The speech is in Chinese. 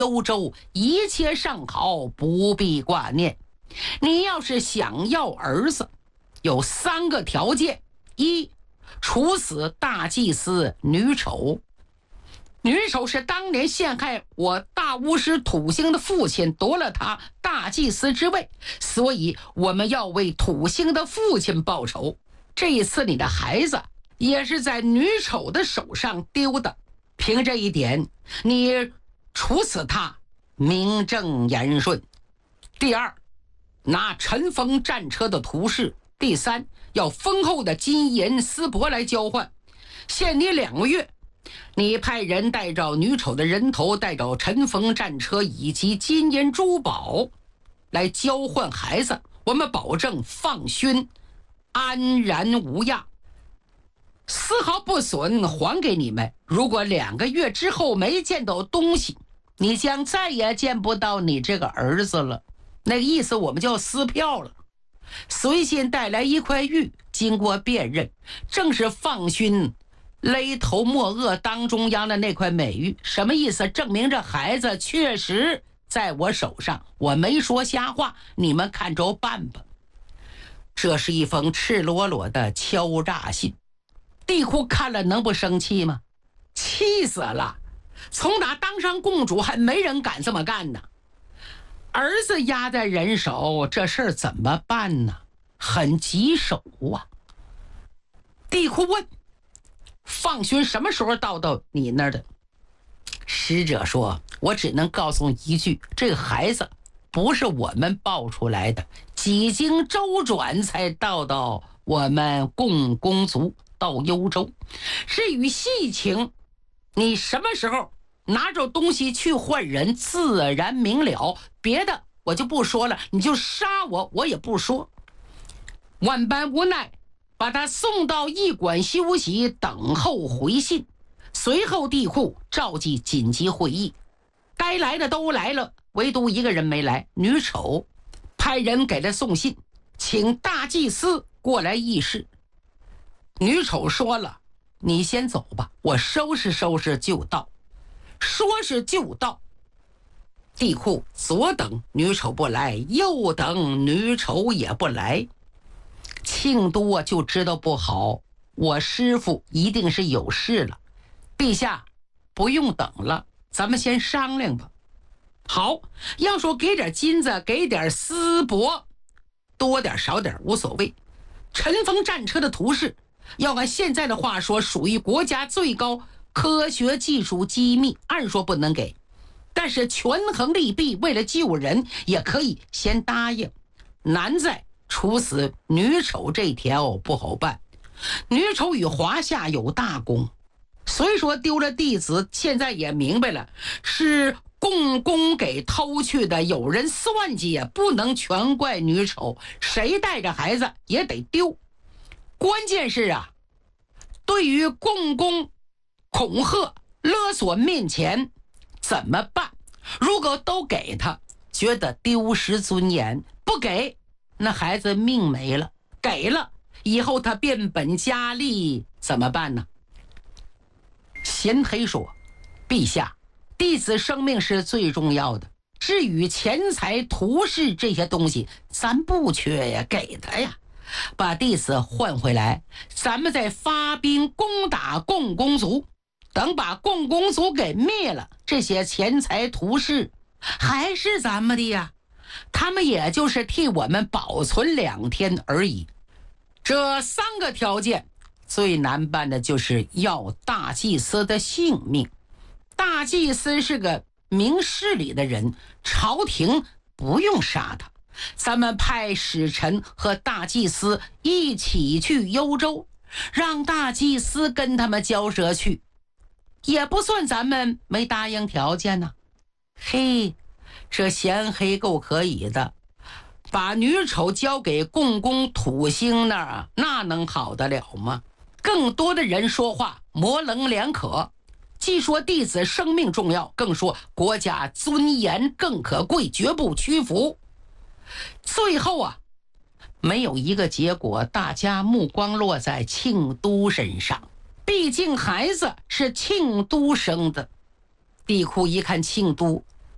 幽州，一切尚好，不必挂念。你要是想要儿子，有3个条件：一，处死大祭司女丑。女丑是当年陷害我大巫师土星的父亲，夺了他大祭司之位，所以我们要为土星的父亲报仇。这一次你的孩子也是在女丑的手上丢的，凭这一点，你处死他名正言顺。第二，拿尘封战车的图示。第三，要丰厚的金银丝帛来交换。限你2个月，你派人带着女丑的人头，带着尘封战车以及金银珠宝来交换孩子，我们保证放勋安然无恙，丝毫不损，还给你们。如果2个月之后没见到东西，你将再也见不到你这个儿子了。那个意思我们就要撕票了。随信带来1块玉，经过辨认，正是放勋勒头莫恶当中央的那块美玉。什么意思？证明这孩子确实在我手上，我没说瞎话，你们看着办吧。这是一封赤裸裸的敲诈信，帝喾看了能不生气吗？气死了！从打当上公主还没人敢这么干呢。儿子压在人手，这事儿怎么办呢？很棘手啊。帝喾问：放勋什么时候到你那儿的？使者说：我只能告诉一句，这个孩子不是我们抱出来的，几经周转才到我们共工族到幽州。至于细情，你什么时候拿着东西去换人，自然明了，别的我就不说了，你就杀我，我也不说。万般无奈，把他送到驿馆休息，等候回信。随后帝喾召集紧急会议，该来的都来了，唯独一个人没来，女丑。派人给他送信，请大祭司过来议事。女丑说了：你先走吧，我收拾收拾就到。说是就到。帝喾左等女丑不来，右等女丑也不来。庆都就知道不好，我师父一定是有事了。陛下不用等了，咱们先商量吧。好，要说给点金子，给点丝帛，多点少点无所谓。尘封战车的图示，要按现在的话说，属于国家最高科学技术机密，按说不能给，但是权衡利弊，为了救人，也可以先答应。难在处死女丑这条不好办，女丑与华夏有大功，虽说丢了弟子，现在也明白了是共工给偷去的，有人算计，也不能全怪女丑，谁带着孩子也得丢。关键是啊，对于共工恐吓勒索面前怎么办？如果都给他，觉得丢失尊严；不给，那孩子命没了；给了，以后他变本加厉，怎么办呢？贤黑说：陛下，弟子生命是最重要的，至于钱财图示这些东西，咱不缺呀，给他呀。把弟子换回来，咱们再发兵攻打共工族，等把共工族给灭了，这些钱财图示还是咱们的呀，他们也就是替我们保存2天而已。这3个条件最难办的就是要大祭司的性命。大祭司是个明事理的人，朝廷不用杀他，咱们派使臣和大祭司一起去幽州，让大祭司跟他们交涉去，也不算咱们没答应条件呢。嘿，这贤黑够可以的，把女丑交给共工土星那儿，那能好得了吗？更多的人说话模棱两可，既说弟子生命重要，更说国家尊严更可贵，绝不屈服。最后啊，没有一个结果，大家目光落在庆都身上，毕竟孩子是庆都生的。帝喾一看庆都